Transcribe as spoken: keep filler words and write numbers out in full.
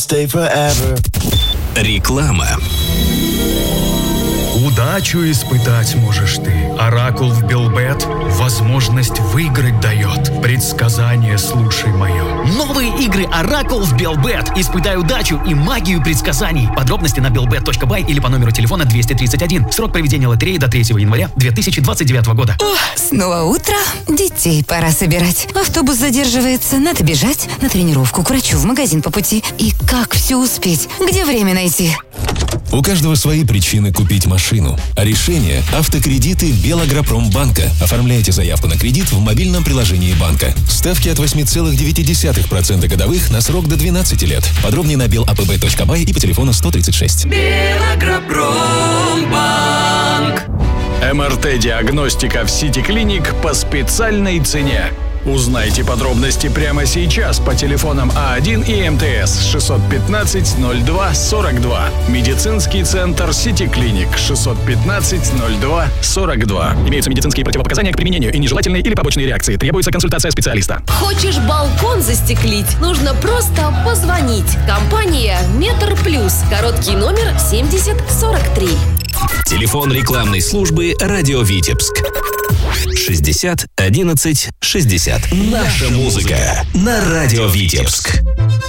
stay forever. Реклама. Удачу испытать можешь ты. Оракул в Белбет возможность выиграть дает. Предсказание слушай мое. Новые игры Оракул в Белбет. Испытай удачу и магию предсказаний. Подробности на белбет точка бай или по номеру телефона двести тридцать один. Срок проведения лотереи до третьего января две тысячи двадцать девятого года. Ох, снова утро. Детей пора собирать. Автобус задерживается. Надо бежать на тренировку, к врачу, в магазин по пути. И как все успеть? Где время найти? У каждого свои причины купить машину. А решение – автокредиты Белагропромбанка. Оформляйте заявку на кредит в мобильном приложении банка. Ставки от восемь целых девять десятых процента годовых на срок до двенадцати лет. Подробнее на бел а пэ бэ точка бай и по телефону сто тридцать шесть. Белагропромбанк. эм эр тэ-диагностика в City Clinic по специальной цене. Узнайте подробности прямо сейчас по телефонам А один и эм тэ эс шестьсот пятнадцать ноль два сорок два. Медицинский центр City Clinic шестьсот пятнадцать ноль два сорок два. Имеются медицинские противопоказания к применению и нежелательные или побочные реакции. Требуется консультация специалиста. Хочешь балкон застеклить? Нужно просто позвонить. Компания Метр Плюс. Короткий номер семьдесят сорок три. Телефон рекламной службы «Радио Витебск». шестьдесят одиннадцать шестьдесят. Наша музыка на Радио Витебск.